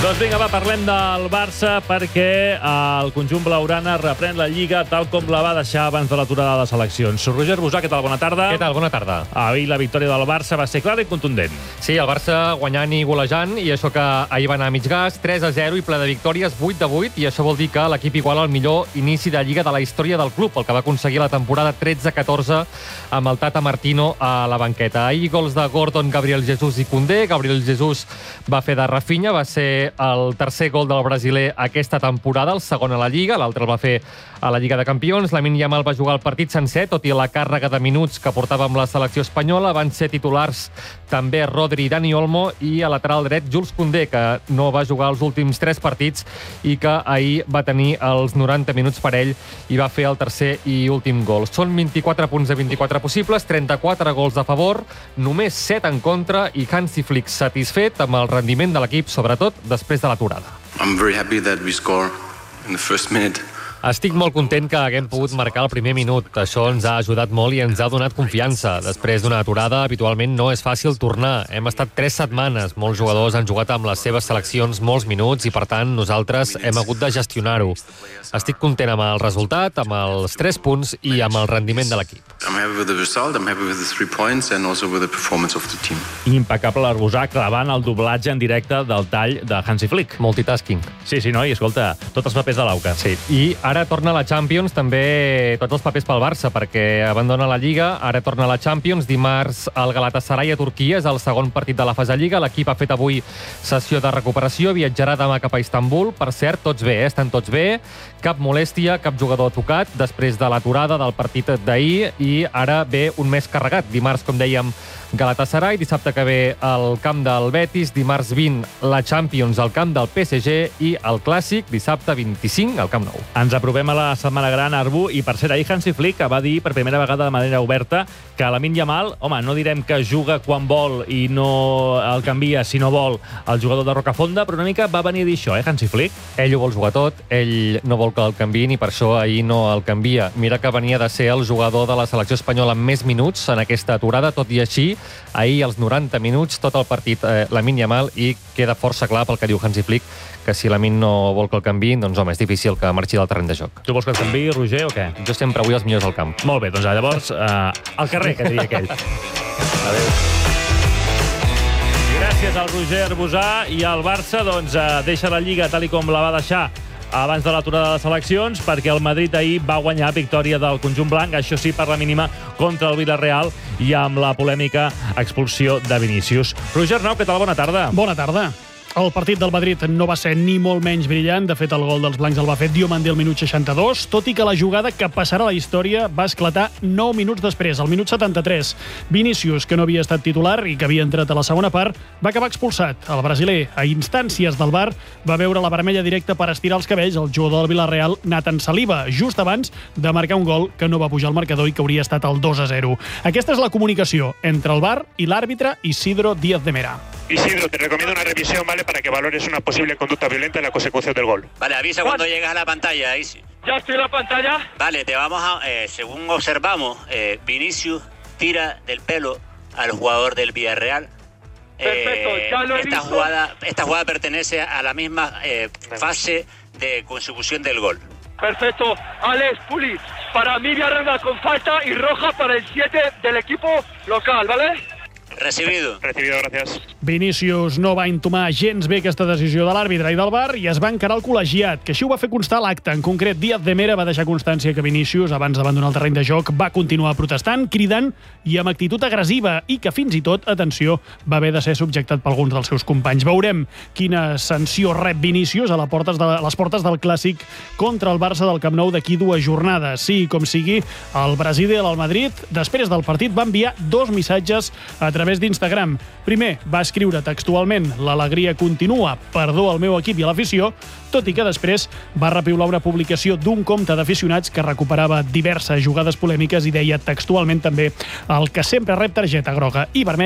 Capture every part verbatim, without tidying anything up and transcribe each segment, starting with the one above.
Doncs vinga, va, parlem del Barça perquè el conjunt blaugrana reprèn la Lliga tal com la va deixar abans de l'aturada de seleccions. Roger Busà, què tal? Bona tarda. Què tal? Bona tarda. Ahir la victòria del Barça va ser clara i contundent. Sí, el Barça guanyant i golejant, i això que ahir va anar a mig gas, tres a zero i ple de victòries, vuit de vuit, i això vol dir que l'equip iguala el millor inici de Lliga de la història del club, el que va aconseguir la temporada tretze catorze amb el Tata Martino a la banqueta. Ahir gols de Gordon, Gabriel Jesús i Koundé. Gabriel Jesús va fer de Rafinha, va ser el tercer gol del brasiler aquesta temporada, el segon a la Lliga, l'altre el va fer a la Lliga de Campions. Lamine Yamal va jugar el partit sencer, tot i la càrrega de minuts que portava amb la selecció espanyola. Van ser titulars també Rodri i Dani Olmo, i a lateral dret Jules Koundé, que no va jugar els últims tres partits i que ahir va tenir els noranta minuts per ell i va fer el tercer i últim gol. Són vint-i-quatre punts de vint-i-quatre possibles, trenta-quatre gols a favor, només set en contra, i Hansi Flick satisfet amb el rendiment de l'equip, sobretot després de l'aturada. I'm very happy that we score in the first minute. Estic molt content que haguem pogut marcar el primer minut. Això ens ha ajudat molt i ens ha donat confiança. Després d'una aturada, habitualment no és fàcil tornar. Hem estat tres setmanes. Molts jugadors han jugat amb les seves seleccions molts minuts i, per tant, nosaltres hem hagut de gestionar-ho. Estic content amb el resultat, amb els tres punts i amb el rendiment de l'equip. I'm happy with the result, I'm happy with the three points and also with the performance of the team. Impecable l'Arbusà clavant el doblatge en directe del tall de Hansi Flick. Multitasking. Sí, sí, no? I escolta, tots els papers de l'Auca. Sí, i ara torna a la Champions, també tots els papers pel Barça, perquè abandona la Lliga, ara torna a la Champions. Dimarts el Galatasaray a Turquia, és el segon partit de la fase Lliga. L'equip ha fet avui sessió de recuperació, viatjarà demà cap a Istanbul. Per cert, tots bé, eh? Estan tots bé, cap molèstia, cap jugador tocat, després de l'aturada del partit d'ahir, i ara ve un mes carregat. Dimarts, com dèiem, Galatasaray, dissabte que ve al camp del Betis, dimarts vint la Champions al camp del P S G i el Clàssic dissabte vint-i-cinc al Camp Nou. Ens apropem a la setmana gran, Arbu, i per cert, ahir Hansi Flick va dir per primera vegada de manera oberta que Lamine Yamal, home, no direm que juga quan vol i no el canvia si no vol el jugador de Rocafonda, però una mica va venir a dir això, eh, Hansi Flick? Ell ho vol jugar tot, ell no vol que el canviïn i per això ahir no el canvia. Mira que venia de ser el jugador de la selecció espanyola amb més minuts en aquesta aturada, tot i així, ahir als noranta minuts, tot el partit eh, Lamine Yamal, i queda força clar pel que diu Hansi Flick, que si Lamine no vol que el canviïn, doncs home, és difícil que marxi del terreny de joc. Tu vols que el canviï, Roger, o què? Jo sempre vull els millors al camp. Molt bé, doncs llavors, eh, al carrer, que diria aquell. Adéu. Gràcies al Roger Arbusà, i el Barça doncs, eh, deixa la Lliga tal i com la va deixar abans de l'aturada de les seleccions, perquè el Madrid ahir va guanyar, victòria del conjunt blanc, això sí, per la mínima, contra el Villarreal, i amb la polèmica expulsió de Vinícius. Roger Arnau, què tal? Bona tarda. Bona tarda. El partit del Madrid no va ser ni molt menys brillant. De fet, el gol dels blancs el va fer Diomandé al minut seixanta-dos, tot i que la jugada que passarà a la història va esclatar nou minuts després, al minut setanta-tres. Vinícius, que no havia estat titular i que havia entrat a la segona part, va acabar expulsat. El brasiler, a instàncies del V A R, va veure la vermella directa per estirar els cabells al jugador del Villarreal, Nathan Saliba, just abans de marcar un gol que no va pujar al marcador i que hauria estat el dos a zero. Aquesta és la comunicació entre el V A R i l'àrbitre Isidro Díaz de Mera. Isidro, te recomiendo una revisión, ¿vale? Para que valores una posible conducta violenta en la consecución del gol. Vale, avisa cuando llegas a la pantalla, Isi. ¿Ya estoy en la pantalla? Vale, te vamos a... Eh, según observamos, eh, Vinicius tira del pelo al jugador del Villarreal. Perfecto, eh, ya lo he esta visto. Jugada, esta jugada pertenece a la misma eh, fase de consecución del gol. Perfecto. Alex Puli, para mí Villarreal con falta y roja para el siete del equipo local, ¿vale? Recibido. Recibido, gracias. Vinícius no va entomar gens bé aquesta decisió de l'àrbitre i del V A R i es va encarar el col·legiat, que així ho va fer constar l'acte. En concret, Díaz de Mera va deixar constància que Vinícius, abans d'abandonar el terreny de joc, va continuar protestant, cridant i amb actitud agressiva, i que fins i tot, atenció, va haver de ser subjectat per alguns dels seus companys. Veurem quina sanció rep Vinícius a les portes de, a les portes del Clàssic contra el Barça del Camp Nou d'aquí dues jornades. Sí, com sigui, el brasiler al Madrid, després del partit, va enviar dos missatges a través d'Instagram. Primer, va escriure textualment: l'alegria continua, perdó al meu equip i a l'afició, tot i que després va repiular una publicació d'un compte d'aficionats que recuperava diverses jugades polèmiques i deia textualment també: el que sempre rep targeta groga i vermella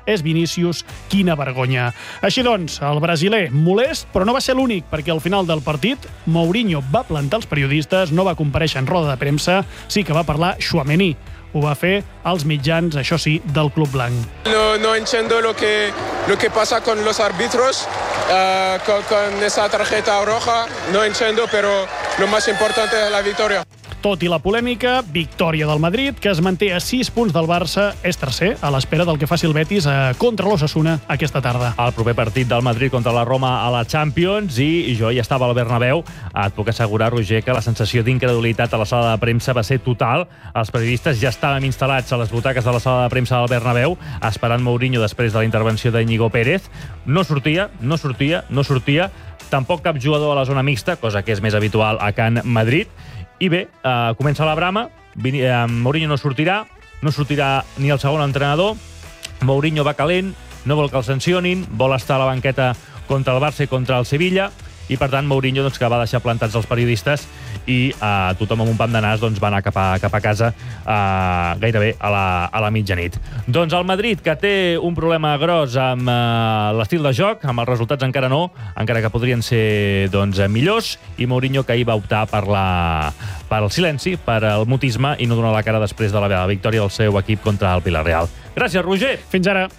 és Vinícius. Quina vergonya. Així doncs, el brasiler molest, però no va ser l'únic, perquè al final del partit Mourinho va plantar els periodistes, no va comparèixer en roda de premsa, sí que va parlar Tchouaméni. Ho va fer als mitjans, això sí, del Club Blanc. No, no entiendo lo que, lo que pasa con los árbitros, uh, con, con esa tarjeta roja, no entiendo, pero lo más importante es la victoria. Tot i la polèmica, victòria del Madrid, que es manté a sis punts del Barça, és tercer, a l'espera del que faci el Betis eh, contra l'Osasuna aquesta tarda. El proper partit del Madrid contra la Roma a la Champions, i jo ja estava al Bernabéu. Et puc assegurar, Roger, que la sensació d'incredulitat a la sala de premsa va ser total. Els periodistes ja estàvem instal·lats a les butaques de la sala de premsa del Bernabéu, esperant Mourinho després de la intervenció d'Iñigo Pérez. No sortia, no sortia, no sortia. Tampoc cap jugador a la zona mixta, cosa que és més habitual a Can Madrid. I bé, eh, comença la brama, Vini, eh, Mourinho no sortirà, no sortirà ni el segon entrenador, Mourinho va calent, no vol que el sancionin, vol estar a la banqueta contra el Barça i contra el Sevilla, i per tant Mourinho doncs, que va deixar plantats els periodistes i eh, tothom amb un pam de nas doncs, va anar cap a, cap a casa eh, gairebé a la, a la mitjanit. Doncs el Madrid, que té un problema gros amb eh, l'estil de joc, amb els resultats encara no, encara que podrien ser doncs, millors, i Mourinho que ahir va optar per, la, per el silenci, per el mutisme i no donar la cara després de la victòria del seu equip contra el Villarreal. Gràcies, Roger! Fins ara!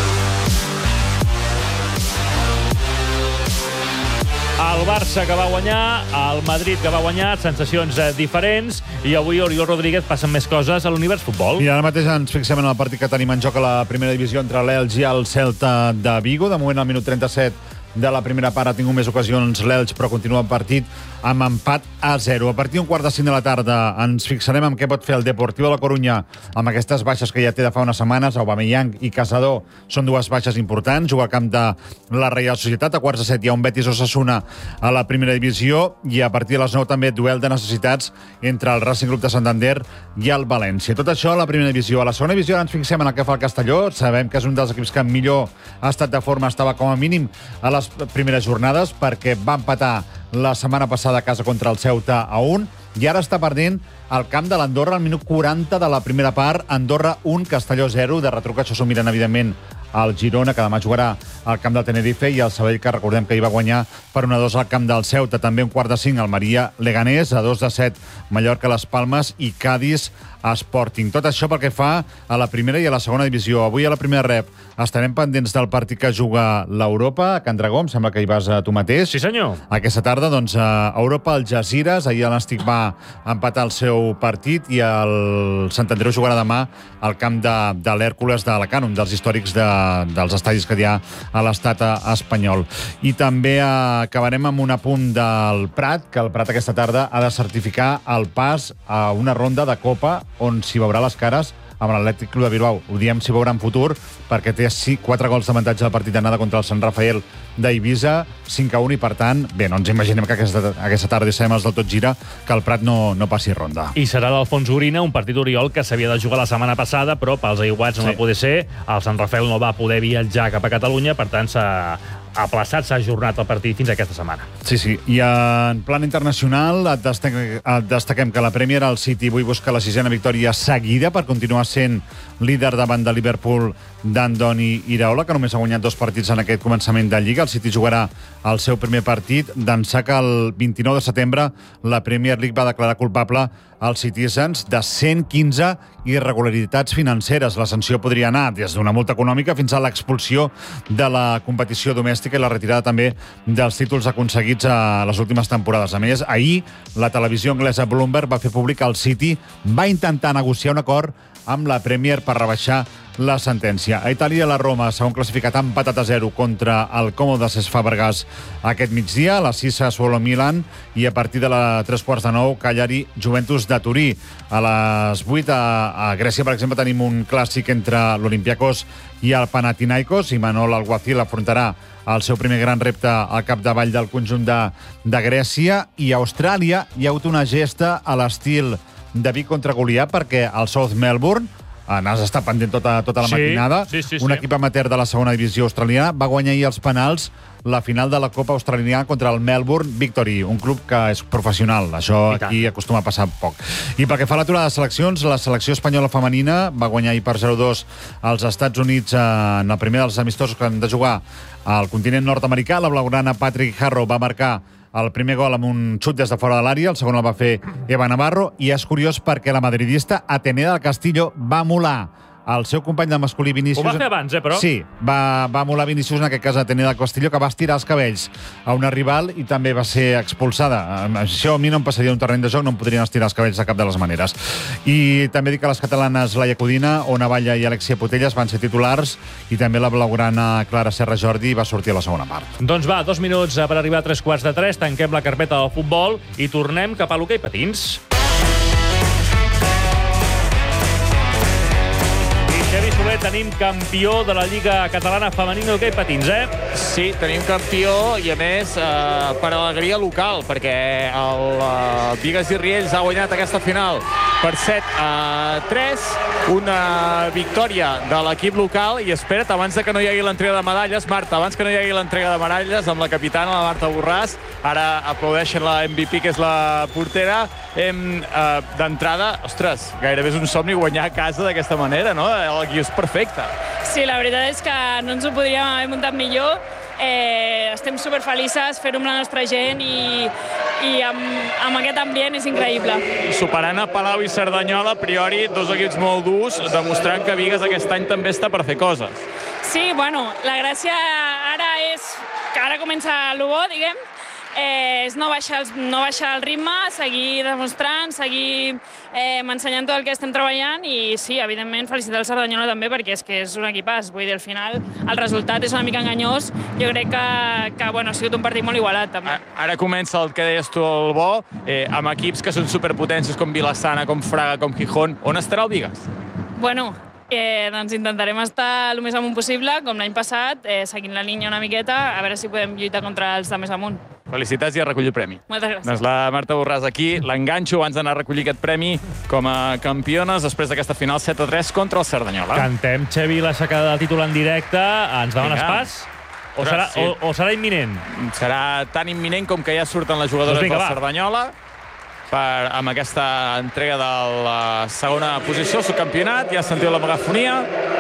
El Barça que va guanyar, el Madrid que va guanyar, sensacions eh, diferents, i avui Oriol Rodríguez passen més coses a l'univers futbol. I ara mateix ens fixem en el partit que tenim en joc a la primera divisió entre l'Elx i el Celta de Vigo. De moment, al minut trenta-set de la primera part ha tingut més ocasions l'Elx, però continua el partit amb empat a zero. A partir d'un quart de cinc de la tarda ens fixarem en què pot fer el Deportiu de la Corunya amb aquestes baixes que ja té de fa unes setmanes. Aubameyang i Casador són dues baixes importants. Juga al camp de la Reial Societat. A quarts de set hi ha un Betis Osasuna a la primera divisió, i a partir de les nou també duel de necessitats entre el Racing Club de Santander i el València. Tot això a la primera divisió. A la segona divisió ens fixem en el que fa el Castelló. Sabem que és un dels equips que millor ha estat de forma, estava com a mínim a les primeres jornades, perquè va empatar la setmana passada a casa contra el Ceuta a un, i ara està perdent al camp de l'Andorra al minut quaranta de la primera part. Andorra un, Castelló zero. De retruc això s'ho miren, evidentment, el Girona, que demà jugarà al camp del Tenerife, i el Sabadell, que recordem que hi va guanyar per un a dos al camp del Ceuta. També un quart de cinc, Almeria Leganés, a dos de set, Mallorca Les Palmes i Cádiz Sporting. Tot això pel que fa a la primera i a la segona divisió. Avui a la primera rep estarem pendents del partit que juga l'Europa a Can Dragó. Em sembla que hi vas a tu mateix. Sí, senyor. Aquesta tarda, doncs, a Europa, el Algesires. Ahir l'Nàstic va empatar el seu partit, i el Sant Andreu jugarà demà al camp de, de l'Hèrcules d'Alacant, un dels històrics de, dels estadis que hi ha a l'estat espanyol. I també eh, acabarem amb un apunt del Prat, que el Prat aquesta tarda ha de certificar el pas a una ronda de Copa on s'hi veurà les cares amb l'Atlètic Club de Bilbao. Ho diem si veurà en futur, perquè té quatre gols d'avantatge al partit d'anada contra el Sant Rafael d'Eivissa, cinc a un, i per tant, bé, no ens imaginem que aquesta, aquesta tarda sabem els del Tot Gira que el Prat no, no passi ronda. I serà l'Alfons Urina, un partit Oriol que s'havia de jugar la setmana passada, però pels aiguats no sí. va poder ser. El Sant Rafael no va poder viatjar cap a Catalunya, per tant s'ha aplaçat, s'ha ajornat el partit fins a aquesta setmana. Sí, sí. I en plan internacional et destaquem, et destaquem que la Premier, el City, avui busca la sisena victòria seguida per continuar sent líder davant de Liverpool d'Andoni Iraola, que només ha guanyat dos partits en aquest començament de Lliga. El City jugarà el seu primer partit d'ençà que el vint-i-nou de setembre la Premier League va declarar culpable als Citizens de cent quinze irregularitats financeres. La sanció podria anar des d'una multa econòmica fins a l'expulsió de la competició domèstica i la retirada també dels títols aconseguits a les últimes temporades. A més, ahir la televisió anglesa Bloomberg va fer públic que el City va intentar negociar un acord amb la Premier per rebaixar la sentència. A Itàlia, la Roma, segon classificat, ha empatat a zero contra el Còmodes Fàbregas aquest migdia, a la sis Sassuolo Milan, i a partir de les tres quarts de nou, Cagliari Juventus de Turí. A les vuit a, a Grècia, per exemple, tenim un clàssic entre l'Olympiakos i el Panathinaikos, i Manol Alguacil afrontarà el seu primer gran repte al capdavall del conjunt de, de Grècia. I a Austràlia hi ha hagut una gesta a l'estil de Vic contra Goliat, perquè el South Melbourne n'has estat pendent tota, tota la sí, matinada. Sí, sí, sí. Un equip amateur de la segona divisió australiana va guanyar ahir els penals la final de la Copa Australiana contra el Melbourne Victory, un club que és professional. Això aquí acostuma a passar poc. I pel que fa a l'aturada de seleccions, la selecció espanyola femenina va guanyar ahir per zero a dos als Estats Units en el primer dels amistosos que han de jugar al continent nord-americà. La blaugrana Patrick Harrow va marcar el primer gol amb un xut des de fora de l'àrea, el segon el va fer Eva Navarro, i és curiós perquè la madridista Atenea del Castillo va emular el seu company de masculí Vinícius... Ho va fer abans, eh, però? Sí, va, va emular Vinícius, en aquest cas Atenea del Castillo, que va estirar els cabells a una rival i també va ser expulsada. Això a mi no em passaria un terreny de joc, no em podrien estirar els cabells de cap de les maneres. I també dic que les catalanes Laia Codina, Ona Valla i Alexia Putellas van ser titulars i també la blaugrana Clara Serra Jordi va sortir a la segona part. Doncs va, dos minuts per arribar a tres quarts de tres, tanquem la carpeta del futbol i tornem cap a l'hoquei patins. Xavi Soler, tenim campió de la Lliga Catalana Femenina d'hoquei patins, eh? Sí, tenim campió i, a més, eh, per alegria local, perquè el eh, Bigues i Riells ha guanyat aquesta final per set a tres, una victòria de l'equip local, i espera't, abans de que no hi hagi l'entrega de medalles, Marta, abans que no hi hagi l'entrega de medalles, amb la capitana, la Marta Borràs, ara aplaudeixen la M V P, que és la portera, hem, eh, d'entrada, ostres, gairebé és un somni guanyar a casa d'aquesta manera, no? El guió és perfecte. Sí, la veritat és que no ens ho podríem haver muntat millor. Eh, estem superfelices, fer-ho amb la nostra gent i, i amb, amb aquest ambient és increïble. Superant a Palau i Cerdanyola, a priori, dos equips molt durs, demostrant que Bigues aquest any també està per fer coses. Sí, bueno, la gràcia ara és que ara comença el bo, diguem, eh, és no baixar, els, no baixar el ritme, seguir demostrant, seguir eh, ensenyant tot el que estem treballant i sí, evidentment, felicitar el Cerdanyola també perquè és que és un equipàs, vull dir, al final el resultat és una mica enganyós, jo crec que, que bueno, ha sigut un partit molt igualat també. Ara comença el que deies tu, el bo, eh, amb equips que són superpotències com Vilassana, com Fraga, com Gijón. On estarà el Bigues? Bueno, Eh, doncs intentarem estar el més amunt possible, com l'any passat, eh, seguint la línia una miqueta, a veure si podem lluitar contra els de més amunt. Felicitats i a recollir el premi. Moltes gràcies. Doncs la Marta Borràs aquí, l'enganxo abans d'anar a recollir aquest premi com a campiones després d'aquesta final set a tres contra el Cerdanyola. Cantem, Xavi, l'aixecada de títol en directe. Ens demanes Vinga. pas? O serà, Sí. o, o serà imminent? Serà tan imminent com que ja surten les jugadores Doncs vinga, del va. Cerdanyola per, amb aquesta entrega de la segona posició, el subcampionat. Ja sentiu la megafonia.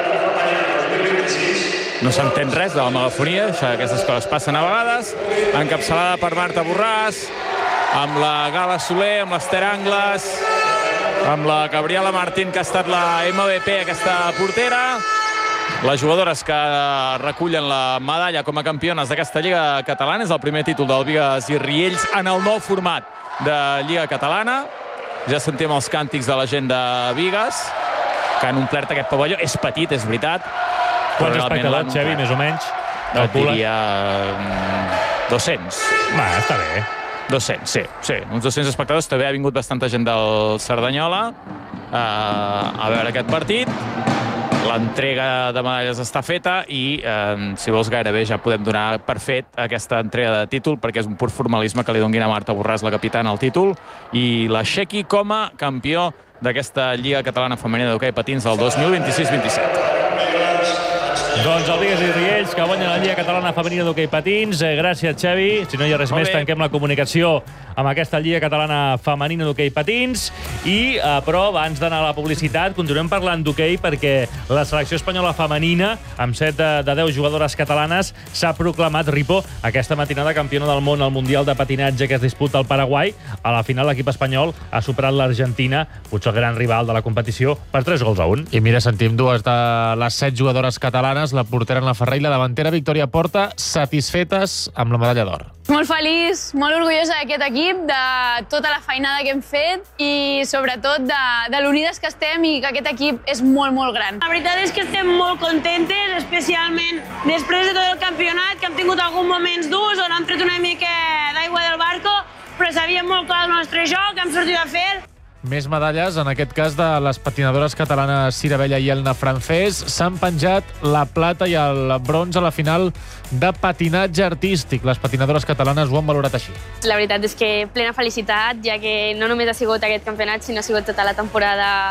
No s'entén res de la megafonia, això, aquestes coses passen a vegades. Encapçalada per Marta Borràs, amb la Gala Soler, amb l'Ester Angles, amb la Gabriela Martín, que ha estat la M V P, aquesta portera. Les jugadores que recullen la medalla com a campiones d'aquesta Lliga Catalana. És el primer títol del Bigues i Riells en el nou format de Lliga Catalana. Ja sentim els càntics de la gent de Bigues, que han omplert aquest pavelló. És petit, és veritat. Quants espectadors, Xavi, més o menys? Et diria dos-cents. Va, està bé. dos-cents, sí, sí. Uns dos-cents espectadors. També ha vingut bastanta gent del Cerdanyola a veure aquest partit. L'entrega de medalles està feta i, eh, si vols, gairebé ja podem donar per fet aquesta entrega de títol, perquè és un pur formalisme que li donguin a Marta Borràs, la capitana, el títol, i l'aixequi com a campió d'aquesta Lliga Catalana Femenina d'Hoquei Patins del dos mil vint-i-sis vint-i-set. Doncs el Bigues i Riells, que guanya la Lliga Catalana Femenina d'Hoquei Patins. Eh, gràcies, Xavi. Si no hi ha res Molt més, bé. tanquem la comunicació amb aquesta Lliga Catalana Femenina d'Hoquei Patins. I, eh, però, abans d'anar a la publicitat, continuem parlant d'hoquei perquè la selecció espanyola femenina, amb set de, de deu jugadores catalanes, s'ha proclamat, Ripo, aquesta matinada campiona del món al Mundial de Patinatge que es disputa al Paraguai. A la final, l'equip espanyol ha superat l'Argentina, potser el gran rival de la competició, per tres gols a un. I mira, sentim dues de les set jugadores catalanes, la portera en la Ferrer i la davantera Victòria Porta, satisfetes amb la medalla d'or. Molt feliç, molt orgullosa d'aquest equip, de tota la feinada que hem fet i sobretot de, de l'unides que estem i que aquest equip és molt, molt gran. La veritat és que estem molt contentes, especialment després de tot el campionat, que hem tingut alguns moments durs on hem tret una mica d'aigua del barco, però sabíem molt clar el nostre joc, hem sortit a fer. Més medalles, en aquest cas de les patinadores catalanes Cira Vella i Elna Francés. S'han penjat la plata i el bronze a la final de patinatge artístic. Les patinadores catalanes ho han valorat així. La veritat és que plena felicitat, ja que no només ha sigut aquest campionat, sinó ha sigut tota la temporada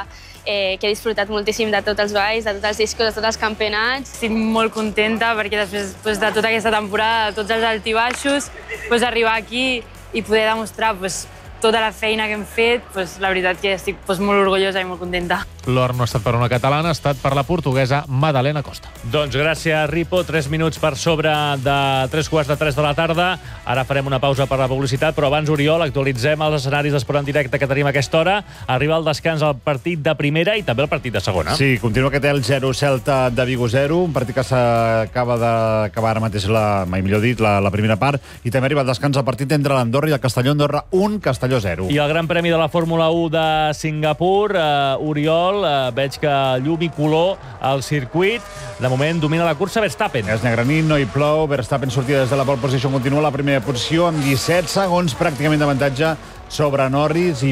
eh, que he disfrutat moltíssim de tots els balls, de tots els discos, de tots els campionats. Estic molt contenta perquè després pues, de tota aquesta temporada, de tots els altibaixos, pues, arribar aquí i poder demostrar pues, tota la feina que hem fet, pues, la veritat que estic pues, molt orgullosa i molt contenta. L'or no ha estat per una catalana, ha estat per la portuguesa Madalena Costa. Doncs gràcies, Ripo. Tres minuts per sobre de tres quarts de tres de la tarda. Ara farem una pausa per la publicitat, però abans, Oriol, actualitzem els escenaris d'esport en directe que tenim a aquesta hora. Arriba el descans al partit de primera i també el partit de segona. Sí, continua aquest el zero Celta de Vigo zero, un partit que s'acaba d'acabar ara mateix, la, mai millor dit, la, la primera part, i també arriba el descans al partit entre l'Andorra i el Castelló. Andorra un, Castelló zero. I el Gran Premi de la Fórmula u de Singapur, uh, Oriol, uh, veig que llum i color al circuit. De moment domina la cursa Verstappen. És negre nit, no hi plou. Verstappen sortia des de la pole position, continua a la primera posició amb disset segons pràcticament d'avantatge sobre Norris i